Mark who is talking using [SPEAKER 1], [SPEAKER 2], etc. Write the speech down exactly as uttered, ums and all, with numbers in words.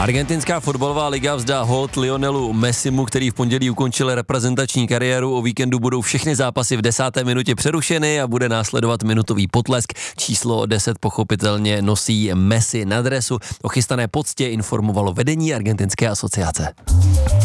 [SPEAKER 1] Argentinská fotbalová liga vzdá hold Lionelu Messimu, který v pondělí ukončil reprezentační kariéru. O víkendu budou všechny zápasy v desáté minutě přerušeny a bude následovat minutový potlesk. Číslo deset pochopitelně nosí Messi na dresu. O chystané poctě informovalo vedení argentinské asociace.